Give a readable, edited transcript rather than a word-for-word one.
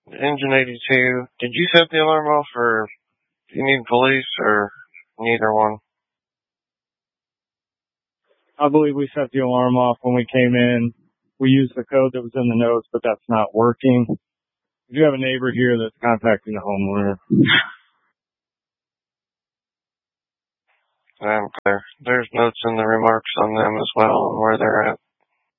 Engine 82. Did you set the alarm off, or do you need police, or neither one? I believe we set the alarm off when we came in. We used the code that was in the notes, but that's not working. We do have a neighbor here that's contacting the homeowner. There's notes in the remarks on them as well, where they're at.